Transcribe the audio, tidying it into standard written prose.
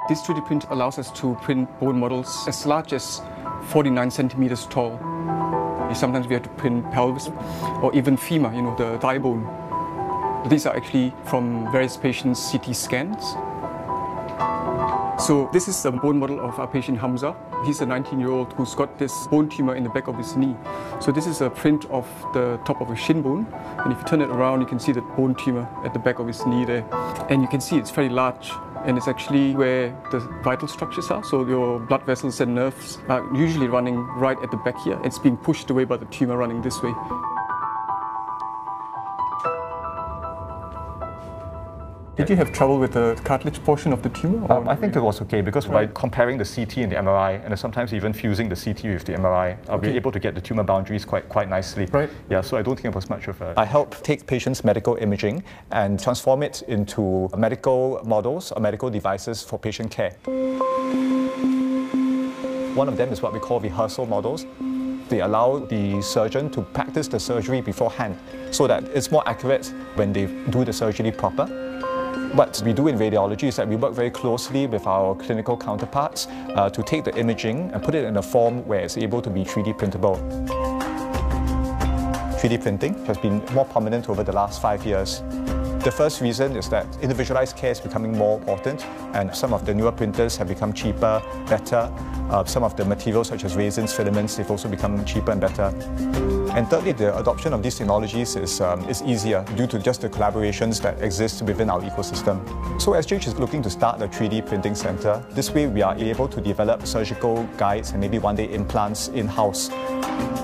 This 3D print allows us to print bone models as large as 49 centimeters tall. Sometimes we have to print pelvis or even femur, the thigh bone. These are actually from various patients' CT scans. So this is the bone model of our patient Hamza. He's a 19-year-old who's got this bone tumor in the back of his knee. So this is a print of the top of his shin bone. And if you turn it around, you can see the bone tumor at the back of his knee there. And you can see it's very large. And it's actually where the vital structures are. So your blood vessels and nerves are usually running right at the back here. It's being pushed away by the tumor running this way. Did you have trouble with the cartilage portion of the tumor? I think it was okay because by comparing the CT and the MRI, and sometimes even fusing the CT with the MRI, I'll be able to get the tumor boundaries quite nicely. Right. Yeah, so I don't think it was much of a... I help take patients' medical imaging and transform it into medical models or medical devices for patient care. One of them is what we call rehearsal models. They allow the surgeon to practice the surgery beforehand so that it's more accurate when they do the surgery proper. What we do in radiology is that we work very closely with our clinical counterparts to take the imaging and put it in a form where it's able to be 3D printable. 3D printing has been more prominent over the last 5 years. The first reason is that individualized care is becoming more important, and some of the newer printers have become cheaper, better. Some of the materials such as resins, filaments, they've also become cheaper and better. And thirdly, the adoption of these technologies is easier due to just the collaborations that exist within our ecosystem. So SGH is looking to start a 3D printing center. This way we are able to develop surgical guides and maybe one day implants in-house.